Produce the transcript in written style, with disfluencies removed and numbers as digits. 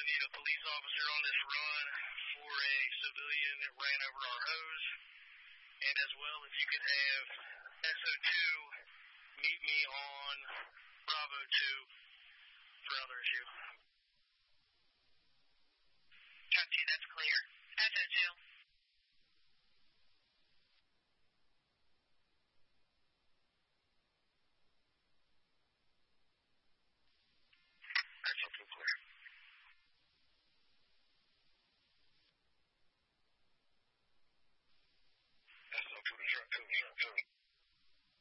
really need a police officer on this run for a civilian that ran over our hose. And as well, if you could have SO2 meet me on Bravo 2 for another issue.